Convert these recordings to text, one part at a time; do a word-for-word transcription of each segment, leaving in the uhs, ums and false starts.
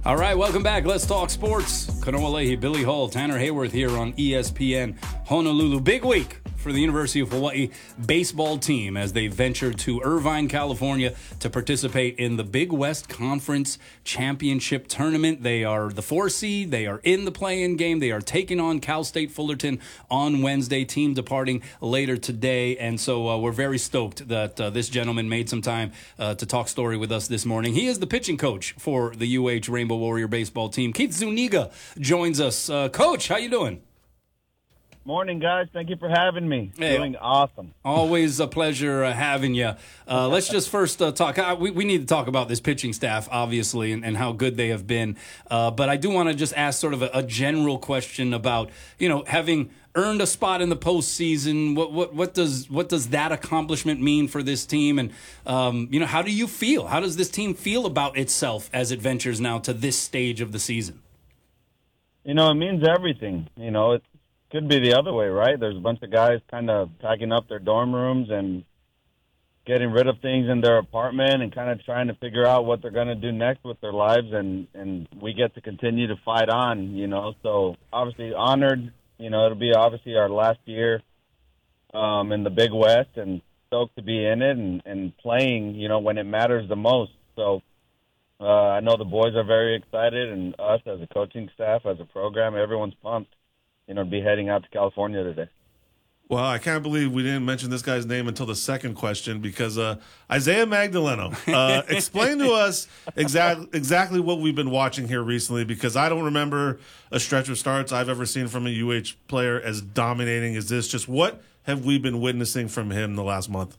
All right, welcome back. Let's talk sports. Kanoa Leahy, Billy Hall, Tanner Hayworth here on E S P N Honolulu. Big week for the University of Hawaii baseball team as they venture to Irvine, California to participate in the Big West Conference Championship Tournament. They are the four seed. They are in the play-in game. They are taking on Cal State Fullerton on Wednesday, team departing later today. And so uh, we're very stoked that uh, this gentleman made some time uh, to talk story with us this morning. He is the pitching coach for the U H Rainbow Warrior baseball team. Keith Zuniga joins us. Uh, Coach, how you doing? Morning, guys. Thank you for having me. Hey, Doing awesome. Always a pleasure uh, having you. Uh, let's just first uh, talk. Uh, we, we need to talk about this pitching staff, obviously, and, and how good they have been. Uh, but I do want to just ask sort of a, a general question about, you know, having earned a spot in the postseason. What what what does what does that accomplishment mean for this team? And um, you know, how do you feel? How does this team feel about itself as it ventures now to this stage of the season? You know, it means everything. You know, it could be the other way, right? There's a bunch of guys kind of packing up their dorm rooms and getting rid of things in their apartment and kind of trying to figure out what they're going to do next with their lives, and, and we get to continue to fight on, you know. So obviously honored, you know, it'll be obviously our last year um, in the Big West, and stoked to be in it and, and playing, you know, when it matters the most. So uh, I know the boys are very excited, and us as a coaching staff, as a program, everyone's pumped, you know, to be heading out to California today. Well, I can't believe we didn't mention this guy's name until the second question because uh, Isaiah Magdaleno. Uh, explain to us exactly exactly what we've been watching here recently, because I don't remember a stretch of starts I've ever seen from a U H player as dominating as this. Just what have we been witnessing from him the last month?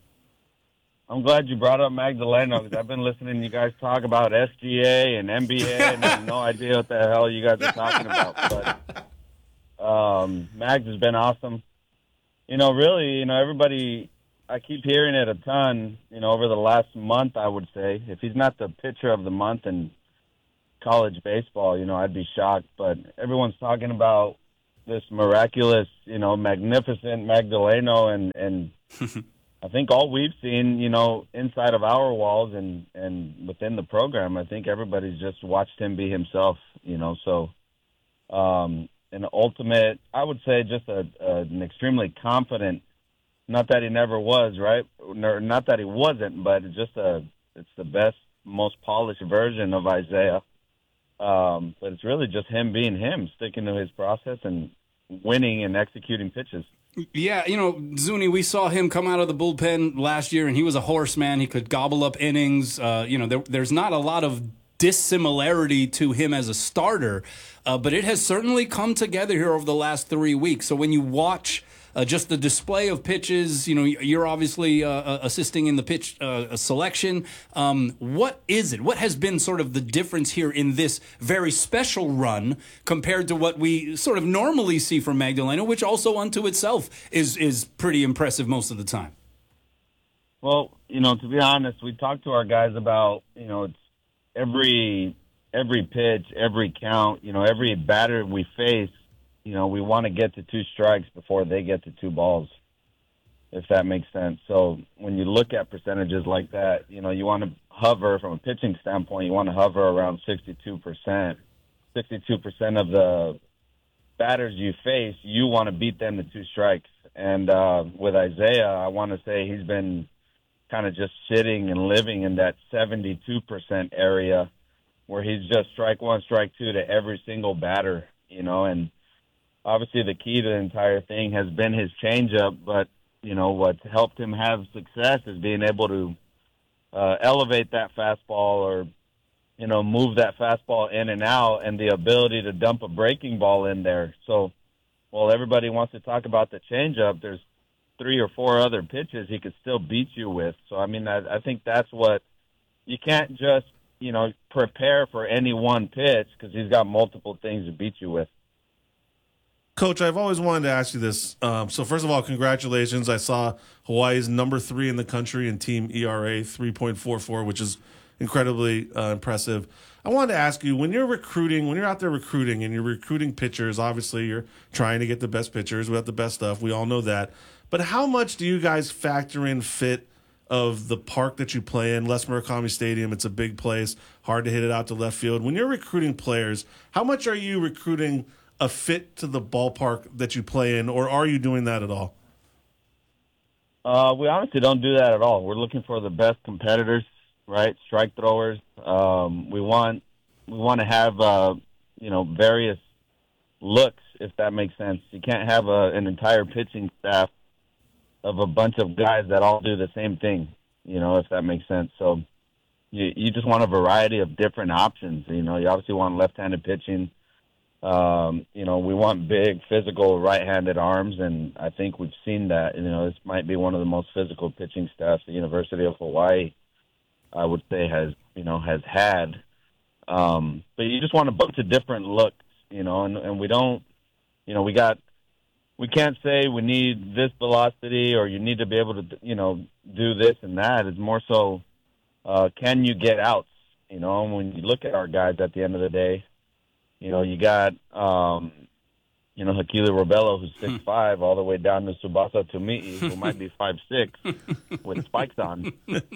I'm glad you brought up Magdaleno, because I've been listening to you guys talk about S G A and N B A, and I have no idea what the hell you guys are talking about. But um, Mags has been awesome. You know, really, you know, everybody, I keep hearing it a ton, you know, over the last month, I would say. If he's not the pitcher of the month in college baseball, you know, I'd be shocked. But everyone's talking about this miraculous, you know, magnificent Magdaleno, and, and I think all we've seen, you know, inside of our walls and, and within the program, I think everybody's just watched him be himself, you know, so um an ultimate, I would say, just a, a an extremely confident, not that he never was, right? Not that he wasn't, but it's just a, it's the best, most polished version of Isaiah. Um, but it's really just him being him, sticking to his process and winning and executing pitches. Yeah, you know, Zuni, we saw him come out of the bullpen last year, and he was a horseman. He could gobble up innings. Uh, you know, there, there's not a lot of dissimilarity to him as a starter, uh, but it has certainly come together here over the last three weeks. So when you watch uh, just the display of pitches, you know, you're obviously uh, assisting in the pitch uh, selection. Um, what is it? What has been sort of the difference here in this very special run compared to what we sort of normally see from Magdaleno, which also unto itself is is pretty impressive most of the time? Well, you know, to be honest, we talked to our guys about, you know, it's every every pitch, every count, you know, every batter we face, you know, we want to get to two strikes before they get to two balls, if that makes sense. So when you look at percentages like that, you know, you want to hover from a pitching standpoint, you want to hover around sixty-two percent. sixty-two percent of the batters you face, you want to beat them to two strikes. And uh, with Isaiah, I want to say he's been kind of just sitting and living in that seventy-two percent area where he's just strike one, strike two to every single batter, you know, and obviously the key to the entire thing has been his changeup, but, you know, what's helped him have success is being able to uh, elevate that fastball or, you know, move that fastball in and out, and the ability to dump a breaking ball in there. So while everybody wants to talk about the changeup, there's three or four other pitches he could still beat you with. So, I mean, I, I think that's what – you can't just, you know, prepare for any one pitch because he's got multiple things to beat you with. Coach, I've always wanted to ask you this. Um, so, first of all, congratulations. I saw Hawaii's number three in the country in team E R A, three point four four, which is incredibly uh, impressive. I wanted to ask you, when you're recruiting, when you're out there recruiting and you're recruiting pitchers, obviously you're trying to get the best pitchers. We have the best stuff. We all know that. But how much do you guys factor in fit of the park that you play in, Les Murakami Stadium. It's a big place, hard to hit it out to left field. When you're recruiting players, how much are you recruiting a fit to the ballpark that you play in, or are you doing that at all? Uh, we honestly don't do that at all. We're looking for the best competitors, right? Strike throwers. Um, we want we want to have uh, you know various looks, if that makes sense. You can't have a, an entire pitching staff of a bunch of guys that all do the same thing, you know, if that makes sense. So you you just want a variety of different options. You know, you obviously want left-handed pitching. Um, you know, we want big, physical, right-handed arms, and I think we've seen that. You know, this might be one of the most physical pitching staffs the University of Hawaii, I would say, has, you know, has had. Um, but you just want a bunch of different looks, you know, and, and we don't, you know, we got, we can't say we need this velocity or you need to be able to, you know, do this and that. It's more so, uh, can you get outs? You know, and when you look at our guys at the end of the day, you know, you got, um, you know, Hakili Robello, who's six five, all the way down to Tsubasa Tumi'i, who might be five six with spikes on,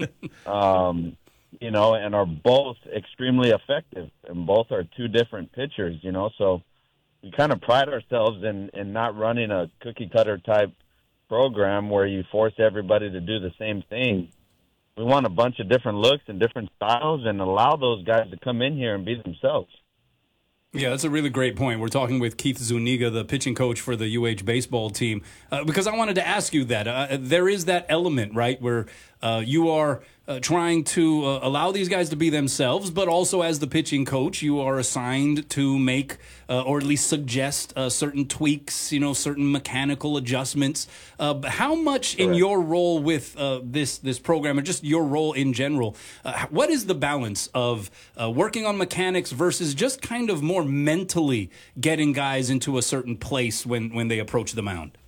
um, you know, and are both extremely effective, and both are two different pitchers, you know. So we kind of pride ourselves in, in not running a cookie-cutter type program where you force everybody to do the same thing. We want a bunch of different looks and different styles and allow those guys to come in here and be themselves. Yeah, that's a really great point. We're talking with Keith Zuniga, the pitching coach for the U H baseball team, uh, because I wanted to ask you that. Uh, there is that element, right, where uh, you are uh, trying to uh, allow these guys to be themselves, but also as the pitching coach, you are assigned to make uh, or at least suggest uh, certain tweaks, you know, certain mechanical adjustments. Uh, how much in Correct. your role with uh, this this program, or just your role in general, uh, what is the balance of uh, working on mechanics versus just kind of more mentally getting guys into a certain place when, when they approach the mound?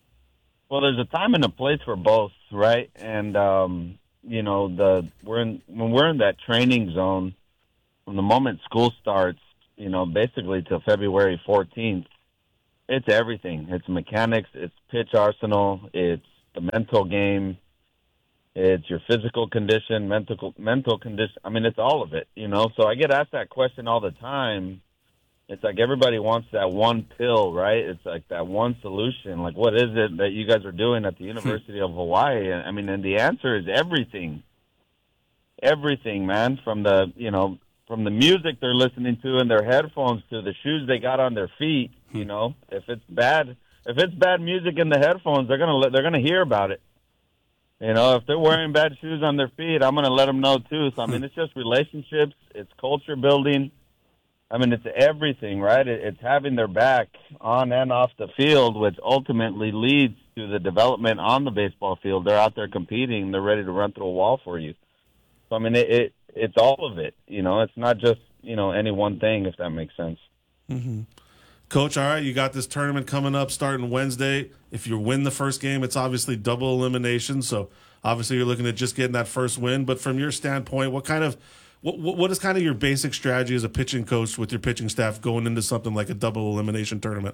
Well, there's a time and a place for both, right? And um, you know, the we're in when we're in that training zone from the moment school starts, you know, basically till February fourteenth. It's everything. It's mechanics. It's pitch arsenal. It's the mental game. It's your physical condition, mental mental condition. I mean, it's all of it, you know. So I get asked that question all the time. It's like everybody wants that one pill, right? It's like that one solution. Like, what is it that you guys are doing at the University of Hawaii? And I mean, and the answer is everything. Everything, man. From the, you know, from the music they're listening to in their headphones to the shoes they got on their feet. You know, if it's bad, if it's bad music in the headphones, they're gonna they're gonna hear about it. You know, if they're wearing bad shoes on their feet, I'm gonna let them know too. So I mean, it's just relationships. It's culture building. I mean, it's everything, right? It's having their back on and off the field, which ultimately leads to the development on the baseball field. They're out there competing. They're ready to run through a wall for you. So, I mean, it, it it's all of it. You know, it's not just, you know, any one thing, if that makes sense. Mm-hmm. Coach, all right, you got this tournament coming up starting Wednesday. If you win the first game, it's obviously double elimination. So, obviously, you're looking at just getting that first win. But from your standpoint, what kind of What what is kind of your basic strategy as a pitching coach with your pitching staff going into something like a double elimination tournament?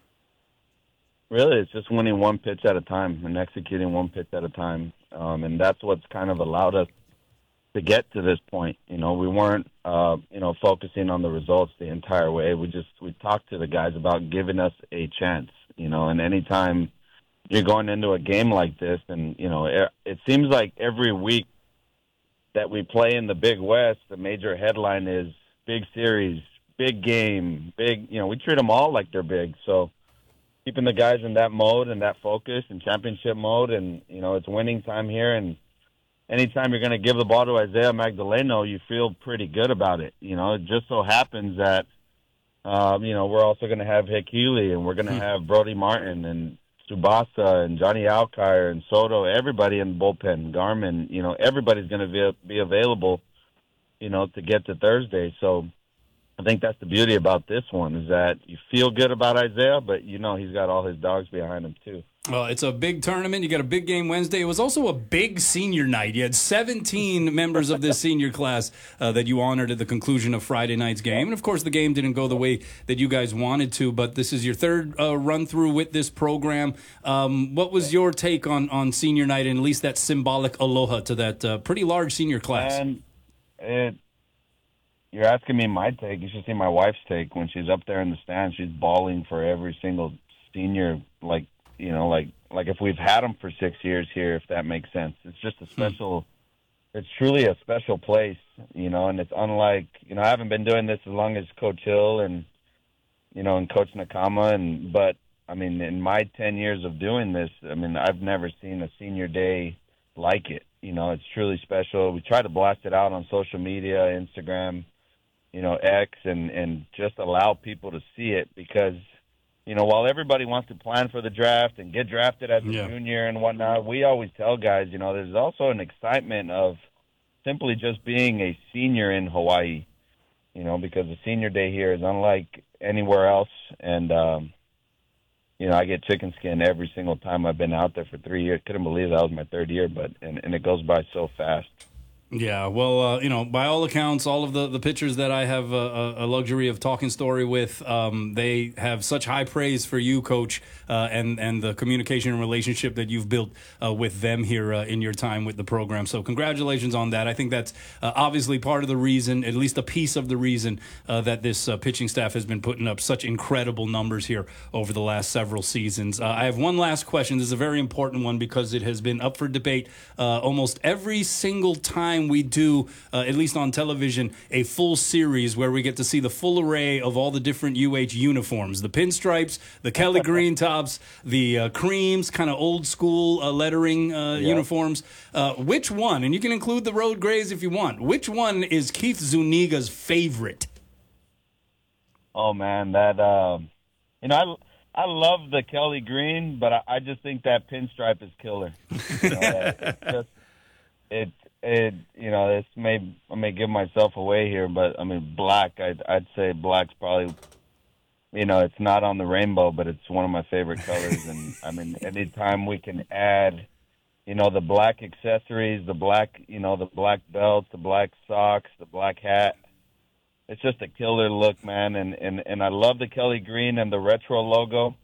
Really, it's just winning one pitch at a time and executing one pitch at a time, um, and that's what's kind of allowed us to get to this point. You know, we weren't uh, you know focusing on the results the entire way. We just we talked to the guys about giving us a chance. You know, and anytime you're going into a game like this, and you know, it, it seems like every week that we play in the Big West, the major headline is big series, big game, big, you know, we treat them all like they're big. So keeping the guys in that mode and that focus and championship mode, and, you know, it's winning time here. And anytime you're going to give the ball to Isaiah Magdaleno, you feel pretty good about it. You know, it just so happens that, um, you know, we're also going to have Hakili, and we're going to have Brody Martin and Tsubasa and Johnny Alkire and Soto, everybody in the bullpen, Garmin, you know, everybody's going to be, be available, you know, to get to Thursday. So I think that's the beauty about this one, is that you feel good about Isaiah, but you know he's got all his dogs behind him too. Well, it's a big tournament. You got a big game Wednesday. It was also a big senior night. You had seventeen members of this senior class uh, that you honored at the conclusion of Friday night's game. And, of course, the game didn't go the way that you guys wanted to, but this is your third uh, run-through with this program. Um, what was your take on, on senior night and at least that symbolic aloha to that uh, pretty large senior class? And it, you're asking me my take. You should see my wife's take. When she's up there in the stands, she's bawling for every single senior, like, you know, like like if we've had them for six years here, if that makes sense. It's just a special, hmm. it's truly a special place, you know, and it's unlike, you know, I haven't been doing this as long as Coach Hill and, you know, and Coach Nakama, and but, I mean, in my ten years of doing this, I mean, I've never seen a senior day like it. You know, it's truly special. We try to blast it out on social media, Instagram, you know, X, and, and just allow people to see it because, you know, while everybody wants to plan for the draft and get drafted as a yeah. junior and whatnot, we always tell guys, you know, there's also an excitement of simply just being a senior in Hawaii, you know, because the senior day here is unlike anywhere else. And, um, you know, I get chicken skin every single time I've been out there for three years. Couldn't believe that was my third year, but and, and it goes by so fast. Yeah, well, uh, you know, by all accounts, all of the, the pitchers that I have a, a luxury of talking story with, um, they have such high praise for you, Coach, uh, and, and the communication and relationship that you've built uh, with them here uh, in your time with the program. So congratulations on that. I think that's uh, obviously part of the reason, at least a piece of the reason, uh, that this uh, pitching staff has been putting up such incredible numbers here over the last several seasons. Uh, I have one last question. This is a very important one because it has been up for debate uh, almost every single time we do, uh, at least on television, a full series where we get to see the full array of all the different U H uniforms, the pinstripes, the Kelly green tops, the uh, creams, kind of old school uh, lettering uh, yeah. uniforms. Uh, which one, and you can include the road grays if you want, which one is Keith Zuniga's favorite? Oh, man, that, um, you know, I, I love the Kelly green, but I, I just think that pinstripe is killer. You know, it's just, it, It, you know, this may I may give myself away here, but I mean, black. I'd I'd say black's probably, you know, it's not on the rainbow, but it's one of my favorite colors. And I mean, anytime we can add, you know, the black accessories, the black, you know, the black belts, the black socks, the black hat, it's just a killer look, man. And and and I love the Kelly green and the retro logo.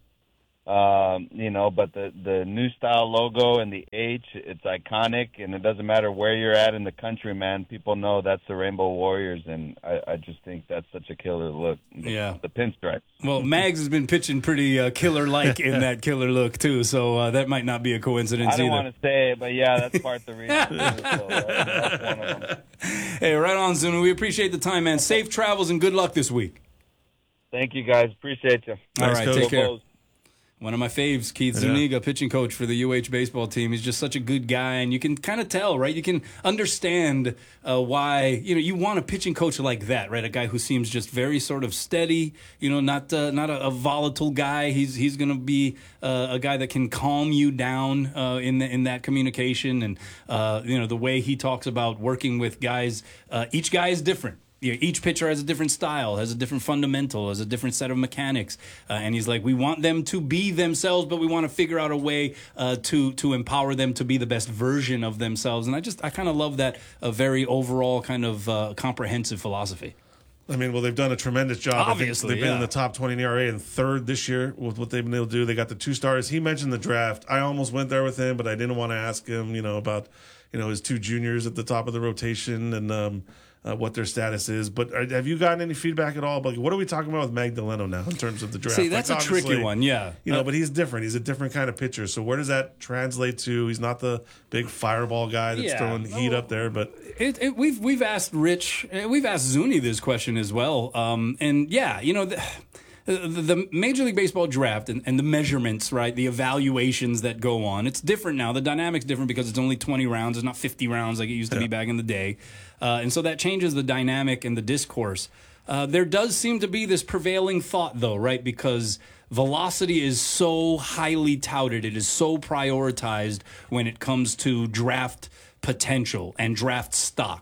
Um, you know, but the, the new style logo and the H, it's iconic, and it doesn't matter where you're at in the country, man. People know that's the Rainbow Warriors, and I, I just think that's such a killer look. The, yeah. The pinstripes. Well, Mags has been pitching pretty uh, killer-like in that killer look, too, so uh, that might not be a coincidence either. I don't either. want to say it, but yeah, that's part of the reason. so that, that's one of them. Hey, right on, Zunu. We appreciate the time, man. Safe travels and good luck this week. Thank you, guys. Appreciate you. All right, take care. Both. One of my faves, Keith yeah. Zuniga, pitching coach for the U H baseball team. He's just such a good guy, and you can kind of tell, right? You can understand uh, why, you know, you want a pitching coach like that, right? A guy who seems just very sort of steady, you know, not uh, not a, a volatile guy. He's he's going to be uh, a guy that can calm you down uh, in the, in that communication, and uh, you know, the way he talks about working with guys. Uh, each guy is different. You know, each pitcher has a different style, has a different fundamental, has a different set of mechanics. Uh, and he's like, we want them to be themselves, but we want to figure out a way uh, to to empower them to be the best version of themselves. And I just, I kind of love that uh, very overall kind of uh, comprehensive philosophy. I mean, well, they've done a tremendous job. Obviously, I think they've yeah. been in the top twenty in E R A and third this year with what they've been able to do. They got the two stars. He mentioned the draft. I almost went there with him, but I didn't want to ask him, you know, about, you know, his two juniors at the top of the rotation and, um, Uh, what their status is. But are, have you gotten any feedback at all? But what are we talking about with Magdaleno now in terms of the draft? See, that's like, a tricky one, yeah. You know, uh, but he's different. He's a different kind of pitcher. So where does that translate to? He's not the big fireball guy that's yeah. throwing heat well, up there. But it, it, we've we've asked Rich, we've asked Zuni this question as well. Um, and yeah, you know. The, The, the Major League Baseball draft and, and the measurements, right, the evaluations that go on, it's different now. The dynamic's different because it's only twenty rounds. It's not fifty rounds like it used to yeah. be back in the day. Uh, and so that changes the dynamic and the discourse. Uh, there does seem to be this prevailing thought, though, right, because velocity is so highly touted. It is so prioritized when it comes to draft potential and draft stock.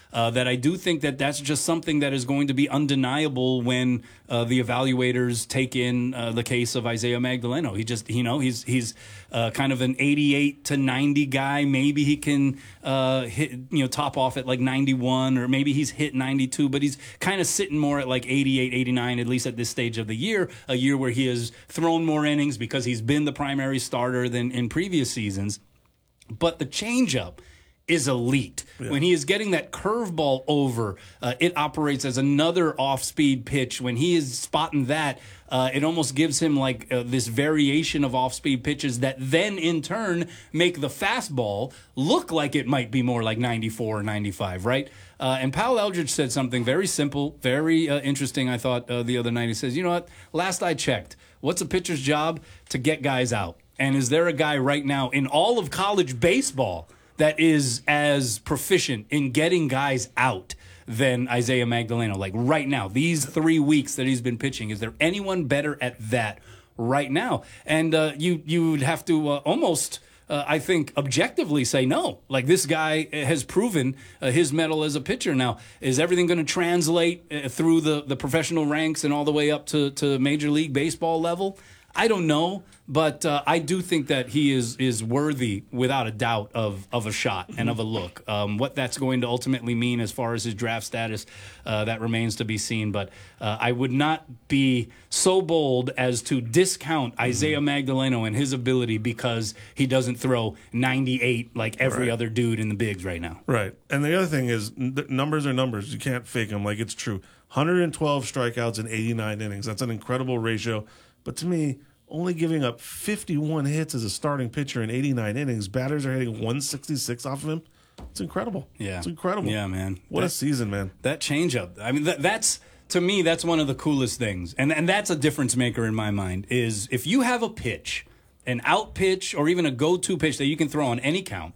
uh, that I do think that that's just something that is going to be undeniable when uh, the evaluators take in uh, the case of Isaiah Magdaleno. He just, you know, he's he's uh, kind of an eighty-eight to ninety guy. Maybe he can uh, hit, you know, top off at like ninety-one, or maybe he's hit ninety-two, but he's kind of sitting more at like eighty-eight, eighty-nine, at least at this stage of the year, a year where he has thrown more innings because he's been the primary starter than in previous seasons. But the changeup is elite. Yeah. When he is getting that curveball over, uh, it operates as another off-speed pitch. When he is spotting that, uh, it almost gives him like uh, this variation of off-speed pitches that then in turn make the fastball look like it might be more like ninety-four or ninety-five, right? Uh, and Powell Eldridge said something very simple, very uh, interesting, I thought, uh, the other night. He says, you know what, last I checked, what's a pitcher's job? To get guys out. And is there a guy right now in all of college baseball that is as proficient in getting guys out than Isaiah Magdaleno? Like right now, these three weeks that he's been pitching, is there anyone better at that right now? And uh, you you would have to uh, almost, uh, I think, objectively say no. Like this guy has proven uh, his mettle as a pitcher. Now, is everything going to translate uh, through the, the professional ranks and all the way up to, to Major League Baseball level? I don't know, but uh, I do think that he is is worthy, without a doubt, of of a shot and of a look. Um, what that's going to ultimately mean as far as his draft status, uh, that remains to be seen. But uh, I would not be so bold as to discount Isaiah Magdaleno and his ability because he doesn't throw ninety-eight like every right. other dude in the bigs right now. Right. And the other thing is, n- numbers are numbers. You can't fake them. Like, it's true. one hundred twelve strikeouts in eighty-nine innings. That's an incredible ratio. But to me, only giving up fifty-one hits as a starting pitcher in eighty-nine innings, batters are hitting one sixty-six off of him. It's incredible. Yeah. It's incredible. Yeah, man. What that, a season, man. That changeup. I mean, that, that's, to me, that's one of the coolest things. And, and that's a difference maker in my mind, is if you have a pitch, an out pitch, or even a go-to pitch that you can throw on any count,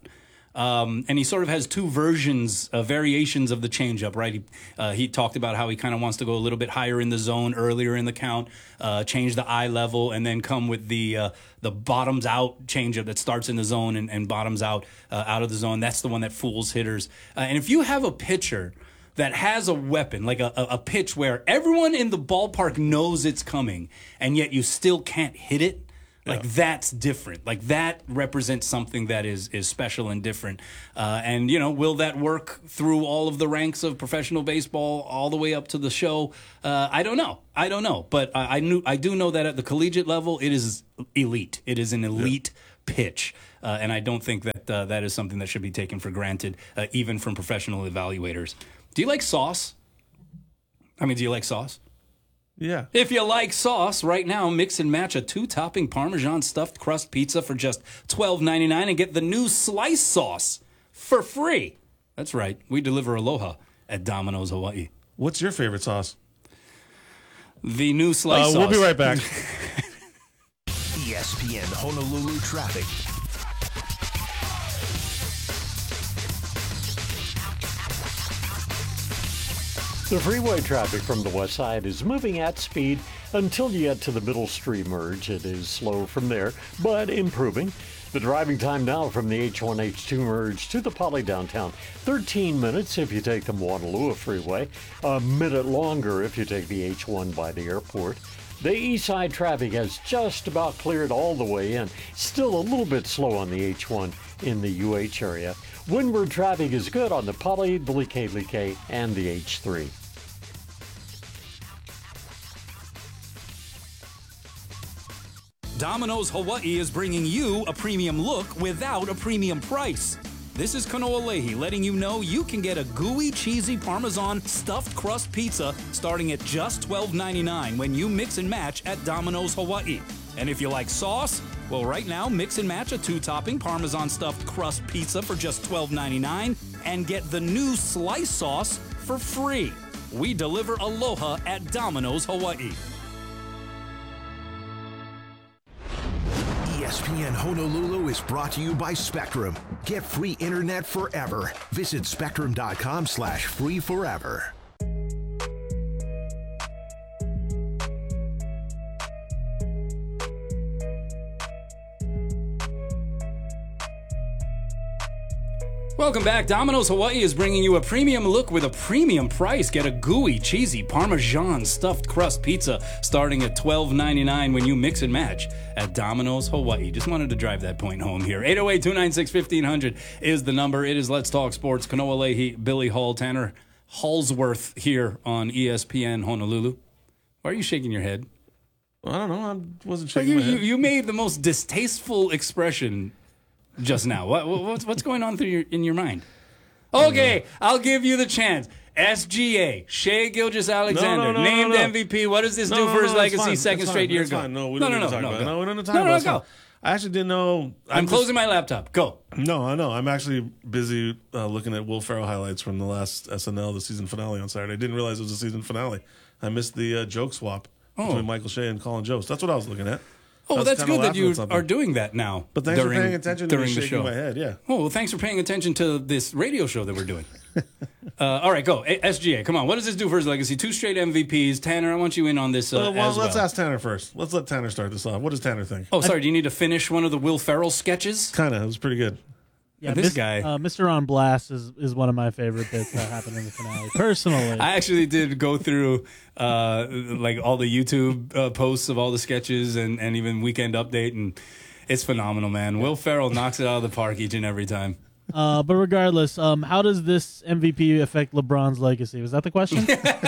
Um, and he sort of has two versions, uh, variations of the changeup, right? He, uh, he talked about how he kind of wants to go a little bit higher in the zone earlier in the count, uh, change the eye level, and then come with the uh, the bottoms out changeup that starts in the zone and, and bottoms out uh, out of the zone. That's the one that fools hitters. Uh, and if you have a pitcher that has a weapon, like a, a, a pitch where everyone in the ballpark knows it's coming, and yet you still can't hit it, Like, yeah. that's different. Like, that represents something that is is special and different. Uh, and, you know, will that work through all of the ranks of professional baseball all the way up to the show? Uh, I don't know. I don't know. But I, I knew I do know that at the collegiate level, it is elite. It is an elite yeah. pitch. Uh, and I don't think that uh, that is something that should be taken for granted, uh, even from professional evaluators. Do you like sauce? I mean, do you like sauce? Yeah. If you like sauce, right now, mix and match a two-topping Parmesan stuffed crust pizza for just twelve ninety-nine and get the new slice sauce for free. That's right. We deliver Aloha at Domino's Hawaii. What's your favorite sauce? The new slice uh, sauce. We'll be right back. E S P N Honolulu traffic. The freeway traffic from the west side is moving at speed until you get to the Middle Street merge. It is slow from there, but improving. The driving time now from the H one H two merge to the Poly downtown, thirteen minutes if you take the Moanalua Freeway, a minute longer if you take the H one by the airport. The east side traffic has just about cleared all the way in, still a little bit slow on the H one in the U H area. Windward traffic is good on the Poly, Bulike, and the H three. Domino's Hawaii is bringing you a premium look without a premium price. This is Kanoa Leahy letting you know you can get a gooey, cheesy Parmesan stuffed crust pizza starting at just twelve ninety-nine when you mix and match at Domino's Hawaii. And if you like sauce, well, right now, mix and match a two-topping Parmesan stuffed crust pizza for just twelve ninety-nine and get the new slice sauce for free. We deliver Aloha at Domino's Hawaii. E S P N Honolulu is brought to you by Spectrum. Get free internet forever. Visit spectrum.com slash free forever. Welcome back. Domino's Hawaii is bringing you a premium look with a premium price. Get a gooey, cheesy Parmesan stuffed crust pizza starting at twelve ninety-nine when you mix and match at Domino's Hawaii. Just wanted to drive that point home here. eight oh eight, two nine six, fifteen hundred is the number. It is Let's Talk Sports. Kanoa Leahy, Billy Hall, Tanner Hallsworth here on E S P N Honolulu. Why are you shaking your head? I don't know. I wasn't Well, shaking you, my head. you, you made the most distasteful expression just now. What, what what's what's going on through your in your mind? Okay, I'll give you the chance. S G A, Shea Gilgeous-Alexander, No, no, no, named no, no. M V P. What does this No, do no, for no, his no, it's legacy? fine. Second It's straight fine. year It's go. fine. No, we no, don't no, need no, to talk no, about go. it. No, we don't need to talk no, about no, it. go. I actually didn't know. I'm just- closing my laptop. Go. No, I know. I'm actually busy uh, looking at Will Ferrell highlights from the last S N L, the season finale on Saturday. I didn't realize it was a season finale. I missed the uh, joke swap Oh. between Michael Shea and Colin Jost. That's what I was looking at. Oh, I well, was that's kinda good that laughing you at something. are doing that now. But thanks during, for paying attention to during me the shaking show. my head. Yeah. Oh, well, thanks for paying attention to this radio show that we're doing. uh, all right, go. A- S G A, come on. What does this do for his legacy? Two straight M V Ps. Tanner, I want you in on this uh, Uh, well, as let's well. ask Tanner first. Let's let Tanner start this off. What does Tanner think? Oh, sorry. Do you need to finish one of the Will Ferrell sketches? Kind of. It was pretty good. Yeah, This Mis- guy. uh, Mister On Blast is, is one of my favorite bits that happened in the finale. Personally, I actually did go through uh, like all the YouTube uh, posts of all the sketches and, and even Weekend Update, and it's phenomenal, man. Will Ferrell knocks it out of the park each and every time. uh, but regardless, um, how does this M V P affect LeBron's legacy? Was that the question?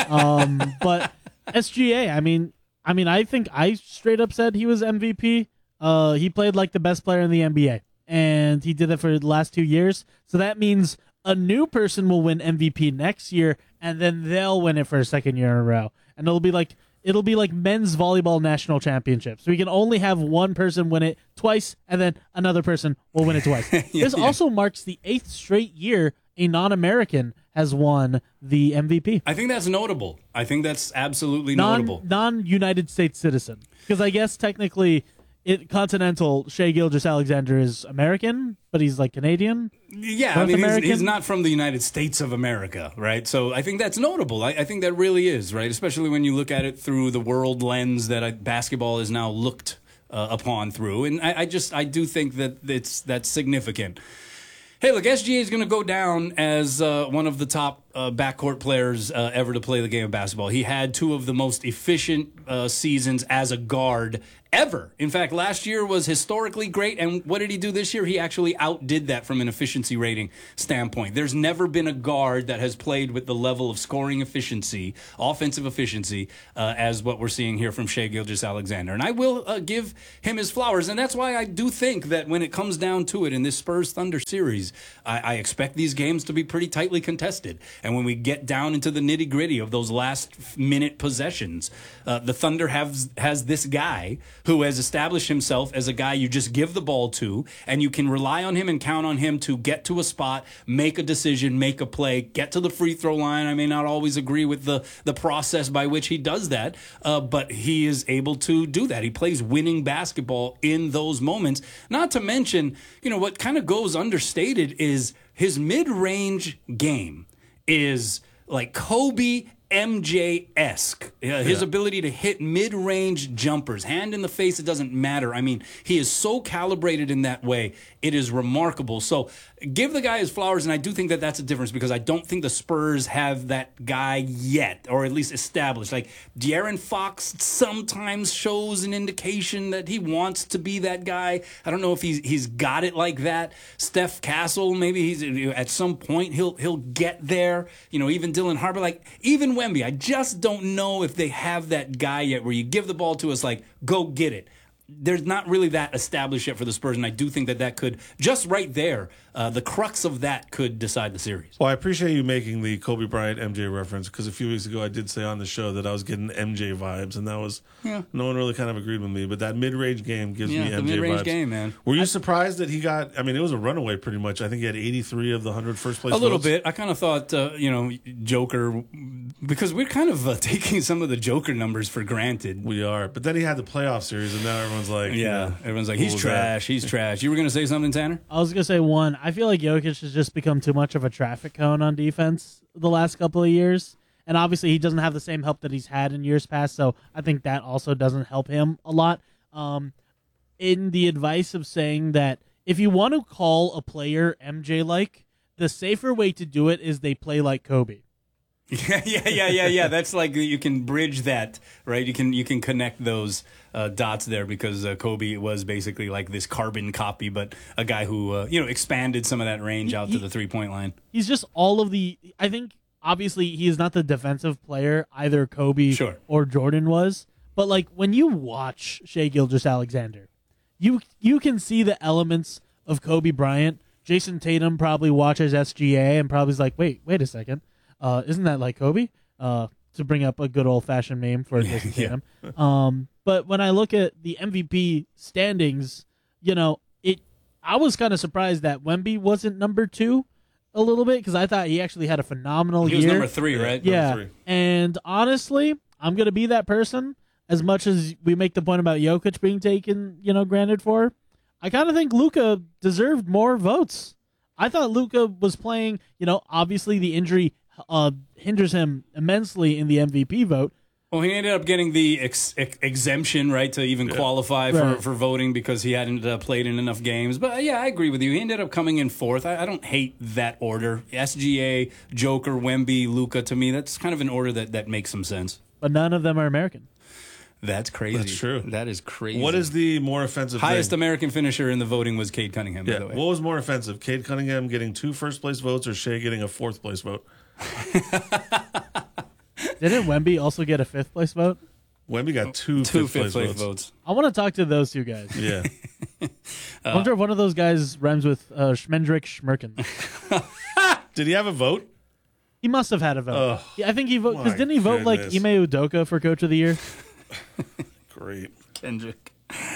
um, but S G A, I mean, I mean, I think I straight up said he was M V P. Uh, he played like the best player in the N B A, and he did that for the last two years. So that means a new person will win M V P next year, and then they'll win it for a second year in a row. And it'll be like it'll be like men's volleyball national championships. So we can only have one person win it twice, and then another person will win it twice. Yeah, this yeah. also marks the eighth straight year a non-American has won the M V P. I think that's notable. I think that's absolutely Non notable. non-United States citizen, because I guess technically, it continental Shea Gilgeous-Alexander is American, but he's like Canadian. Yeah, I North mean, he's, American? he's not from the United States of America, right? So I think that's notable. I, I think that really is, right? Especially when you look at it through the world lens that I, basketball is now looked uh, upon through. And I, I just, I do think that it's that's significant. Hey, look, S G A is going to go down as uh, one of the top uh, backcourt players uh, ever to play the game of basketball. He had two of the most efficient uh, seasons as a guard ever. In fact, last year was historically great, and what did he do this year? He actually outdid that from an efficiency rating standpoint. There's never been a guard that has played with the level of scoring efficiency, offensive efficiency, uh, as what we're seeing here from Shea Gilgeous-Alexander. And I will uh, give him his flowers, and that's why I do think that when it comes down to it in this Spurs-Thunder series, I, I expect these games to be pretty tightly contested. And when we get down into the nitty-gritty of those last minute possessions, uh, the Thunder have, has this guy who has established himself as a guy you just give the ball to, and you can rely on him and count on him to get to a spot, make a decision, make a play, get to the free throw line. I may not always agree with the, the process by which he does that, uh, but he is able to do that. He plays winning basketball in those moments. Not to mention, you know, what kind of goes understated is his mid-range game is like Kobe M J-esque. Uh, his Yeah. ability to hit mid-range jumpers, hand in the face, it doesn't matter. I mean, he is so calibrated in that way. It is remarkable. So give the guy his flowers, and I do think that that's a difference because I don't think the Spurs have that guy yet, or at least established. Like, De'Aaron Fox sometimes shows an indication that he wants to be that guy. I don't know if he's he's got it like that. Steph Castle, maybe he's at some point he'll he'll get there. You know, even Dylan Harper, like even Wemby. I just don't know if they have that guy yet where you give the ball to us like, go get it. There's not really that established yet for the Spurs, and I do think that that could, just right there, uh, the crux of that could decide the series. Well, I appreciate you making the Kobe Bryant M J reference because a few weeks ago I did say on the show that I was getting M J vibes, and that was Yeah. no one really kind of agreed with me. But that mid-range game gives Yeah, me the M J mid-range vibes. game, man. Were you surprised that he got? I mean, it was a runaway pretty much. I think he had eighty-three of the one hundred first place. A little votes. bit. I kind of thought, uh, you know, Joker, because we're kind of uh, taking some of the Joker numbers for granted. We are, but then he had the playoff series, and now everyone's like, Yeah, you know, everyone's like, what he's was trash, he's trash. You were going to say something, Tanner? I was gonna say one. I feel like Jokic has just become too much of a traffic cone on defense the last couple of years, and obviously he doesn't have the same help that he's had in years past. So I think that also doesn't help him a lot. Um, in the advice of saying that if you want to call a player M J like, the safer way to do it is they play like Kobe. Yeah, yeah, yeah, yeah, yeah. That's like you can bridge that, right? You can you can connect those uh, dots there because uh, Kobe was basically like this carbon copy, but a guy who uh, you know expanded some of that range out He- to the three point line. He's just all of the. I think obviously he is not the defensive player either Kobe Sure. or Jordan was, but like when you watch Shai Gilgeous-Alexander, you you can see the elements of Kobe Bryant. Jason Tatum probably watches S G A and probably is like, wait, wait a second. Uh, isn't that like Kobe? Uh, to bring up a good old fashioned name for Jason Tatum. Um, but when I look at the M V P standings, you know, it. I was kind of surprised that Wemby wasn't number two a little bit because I thought he actually had a phenomenal He year. was number three, right? Yeah, three. and honestly, I'm gonna be that person. As much as we make the point about Jokic being taken, you know, granted for, I kind of think Luka deserved more votes. I thought Luka was playing. You know, obviously the injury uh, hinders him immensely in the M V P vote. Well, he ended up getting the ex- ex- exemption, right, to even qualify for, Right. for voting because he hadn't uh, played in enough games. But uh, yeah, I agree with you. He ended up coming in fourth. I, I don't hate that order. S G A, Joker, Wemby, Luka. To me, that's kind of an order that, that makes some sense. But none of them are American. That's crazy. That's true. That is crazy. What is the more offensive highest thing? American finisher in the voting was Cade Cunningham, Yeah. by the way. What was more offensive? Cade Cunningham getting two first place votes or Shea getting a fourth place vote? Didn't Wemby also get a fifth place vote? Wemby got two, Two fifth place, fifth place votes. votes. I want to talk to those two guys. Yeah. I wonder if one of those guys rhymes with uh, Schmendrick Schmerken. Did he have a vote? He must have had a vote. Ugh. Yeah, I think he voted because My didn't he vote like goodness. Ime Udoka for Coach of the Year? Great. Kendrick.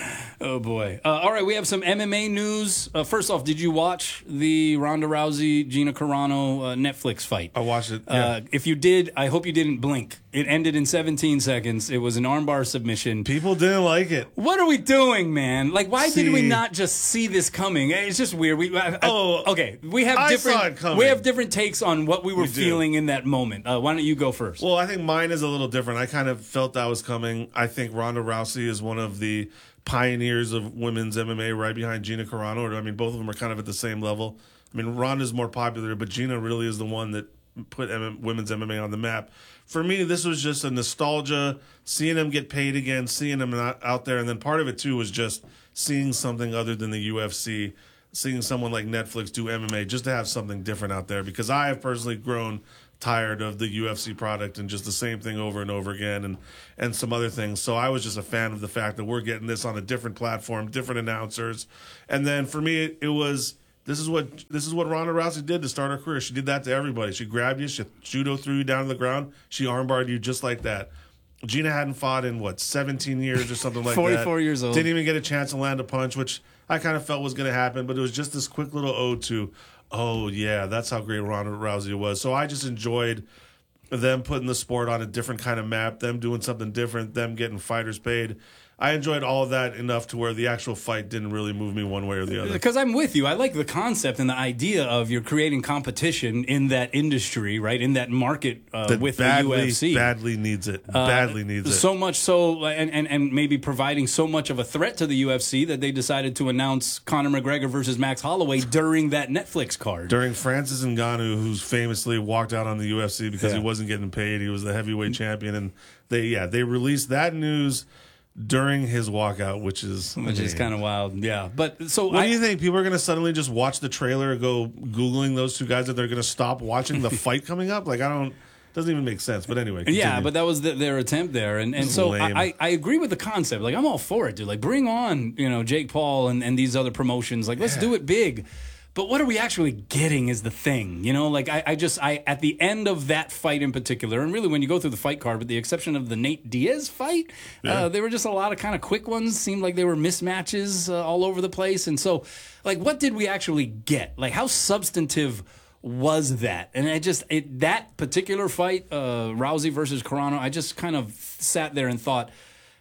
Oh, boy. Uh, all right, we have some M M A news. Uh, first off, did you watch the Ronda Rousey, Gina Carano uh, Netflix fight? I watched it. Yeah. Uh, if you did, I hope you didn't blink. It ended in seventeen seconds. It was an armbar submission. People didn't like it. What are we doing, man? Like, why did we See. not just see this coming? It's just weird. We, I, I- Oh, okay. We have I different. saw it coming. We have different takes on what we were We do. feeling in that moment. Uh, why don't you go first? Well, I think mine is a little different. I kind of felt that was coming. I think Ronda Rousey is one of the pioneers of women's M M A right behind Gina Carano. I mean, both of them are kind of at the same level. I mean, Ronda's more popular, but Gina really is the one that put M M- women's M M A on the map. For me, this was just a nostalgia, seeing them get paid again, seeing them not out there. And then part of it, too, was just seeing something other than the U F C, seeing someone like Netflix do M M A, just to have something different out there. Because I have personally grown tired of the U F C product and just the same thing over and over again and and some other things. So I was just a fan of the fact that we're getting this on a different platform, different announcers. And then for me it, it was this is what this is what Ronda Rousey did to start her career. She did that to everybody. She grabbed you, she judo threw you down to the ground, she armbarred you just like that. Gina hadn't fought in what seventeen years or something like that. forty-four years old. Didn't even get a chance to land a punch, which I kind of felt was going to happen, but it was just this quick little ode to, oh, yeah, that's how great Ronda Rousey was. So I just enjoyed them putting the sport on a different kind of map, them doing something different, them getting fighters paid. I enjoyed all of that enough to where the actual fight didn't really move me one way or the other. Because I'm with you. I like the concept and the idea of you're creating competition in that industry, right? In that market uh, That with badly, the U F C. badly needs it. Uh, badly needs it. So much so, and, and, and maybe providing so much of a threat to the U F C that they decided to announce Conor McGregor versus Max Holloway during that Netflix card. During Francis Ngannou, who's famously walked out on the U F C because Yeah. he wasn't getting paid, he was the heavyweight champion, and they yeah they released that news during his walkout, which is Which is kind of wild, yeah. But so What I, do you think? People are going to suddenly just watch the trailer, go googling those two guys, that they're going to stop watching the fight coming up? Like I don't, doesn't even make sense. But anyway, Yeah, continue. but that was the, their attempt there, and and This is so lame. I, I agree with the concept. Like I'm all for it, dude. Like bring on you know Jake Paul and, and these other promotions. Like let's do it big. But what are we actually getting is the thing, you know? Like I, I just I at the end of that fight in particular, and really when you go through the fight card, with the exception of the Nate Diaz fight, uh, there were just a lot of kind of quick ones. Seemed like they were mismatches uh, all over the place, and so like what did we actually get? Like how substantive was that? And I just it, that particular fight, uh, Rousey versus Carano, I just kind of sat there and thought,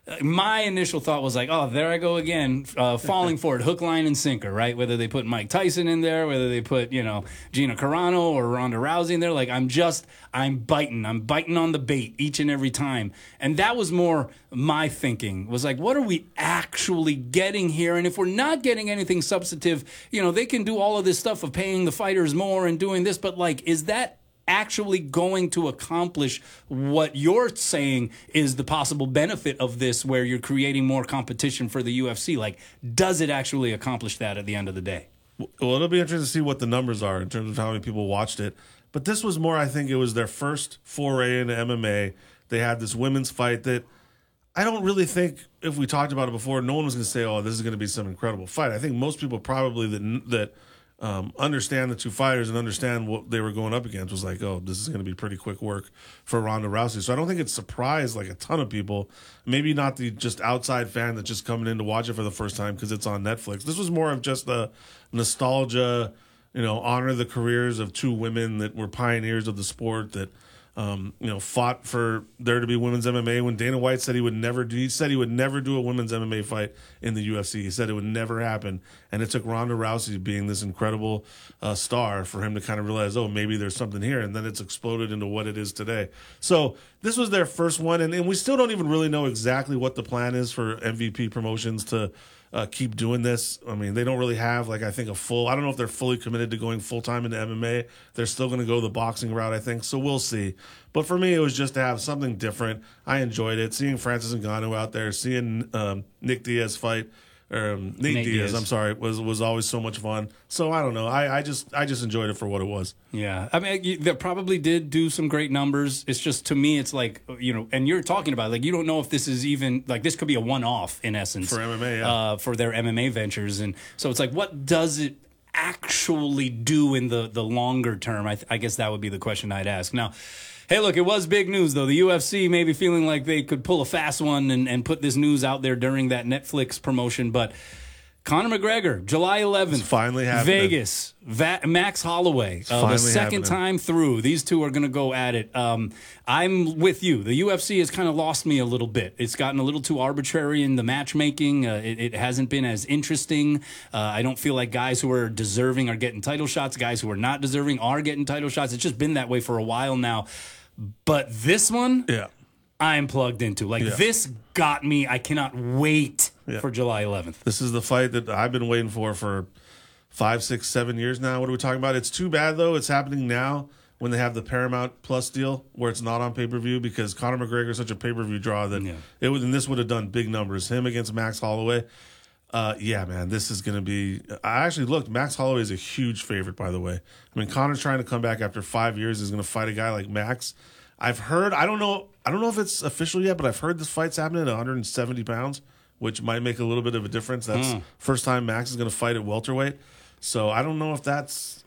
my initial thought was like, oh, there I go again, uh, falling for it, hook, line, and sinker, right? Whether they put Mike Tyson in there, whether they put, you know, Gina Carano or Ronda Rousey in there, like I'm just, I'm biting, I'm biting on the bait each and every time. And that was more my thinking, was like, what are we actually getting here? And if we're not getting anything substantive, you know, they can do all of this stuff of paying the fighters more and doing this, but like, is that actually going to accomplish what you're saying is the possible benefit of this, where you're creating more competition for the U F C? Like, does it actually accomplish that at the end of the day? Well, it'll be interesting to see what the numbers are in terms of how many people watched it. But this was more, I think it was their first foray into M M A. They had this women's fight that I don't really think, if we talked about it before, no one was going to say, oh, this is going to be some incredible fight. I think most people probably that that Um, understand the two fighters and understand what they were going up against was like, oh, this is going to be pretty quick work for Ronda Rousey. So I don't think it surprised like a ton of people. Maybe not the just outside fan that's just coming in to watch it for the first time because it's on Netflix. This was more of just the nostalgia, you know, honor the careers of two women that were pioneers of the sport that, um, you know, fought for there to be women's M M A. When Dana White said he would never do, he said he would never do a women's M M A fight in the U F C. He said it would never happen. And it took Ronda Rousey being this incredible uh, star for him to kind of realize, oh, maybe there's something here. And then it's exploded into what it is today. So this was their first one. And, and we still don't even really know exactly what the plan is for M V P Promotions to Uh, keep doing this. I mean, they don't really have, like, I think a full, I don't know if they're fully committed to going full-time into M M A. They're still going to go the boxing route, I think, so we'll see. But for me, it was just to have something different. I enjoyed it. Seeing Francis Ngannou out there, seeing um, Nick Diaz fight, or um, Nate, Nate Diaz, Diaz, I'm sorry, was was always so much fun. So I don't know. I, I just I just enjoyed it for what it was. Yeah, I mean, you, they probably did do some great numbers. It's just, to me, it's like, you know, and you're talking about, like, you don't know if this is even, like, this could be a one-off, in essence. For M M A, yeah. Uh, for their M M A ventures. And so it's like, what does it actually do in the, the longer term? I, th- I guess that would be the question I'd ask. Now, hey, look, it was big news, though. The U F C may be feeling like they could pull a fast one and, and put this news out there during that Netflix promotion, but Conor McGregor, July eleventh, It's finally happening. Vegas, Va- Max Holloway, uh, the finally second happening. time through. These two are going to go at it. Um, I'm with you. The U F C has kind of lost me a little bit. It's gotten a little too arbitrary in the matchmaking. Uh, it, it hasn't been as interesting. Uh, I don't feel like guys who are deserving are getting title shots. Guys who are not deserving are getting title shots. It's just been that way for a while now. But this one, Yeah. I'm plugged into. Like, Yeah. this got me. I cannot wait Yeah. for July eleventh. This is the fight that I've been waiting for for five, six, seven years now. What are we talking about? It's too bad, though. It's happening now when they have the Paramount Plus deal where it's not on pay-per-view, because Conor McGregor is such a pay-per-view draw that Yeah. it would, and this would have done big numbers. Him against Max Holloway. Uh, yeah, man, this is going to be... I actually looked. Max Holloway is a huge favorite, by the way. I mean, Conor's trying to come back after five years. He's going to fight a guy like Max. I've heard... I don't know I don't know if it's official yet, but I've heard this fight's happening at one hundred seventy pounds, which might make a little bit of a difference. That's Mm. first time Max is going to fight at welterweight. So I don't know if that's